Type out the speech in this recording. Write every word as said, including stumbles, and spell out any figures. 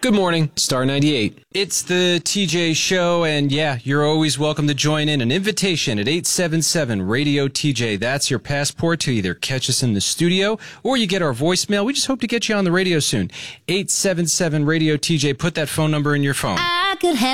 Good morning, Star ninety-eight. It's the T J Show, and yeah, you're always welcome to join in. An invitation at eight seven seven radio T J. That's your passport to either catch us in the studio or you get our voicemail. We just hope to get you on the radio soon. eight seven seven radio T J. Put that phone number in your phone. I could have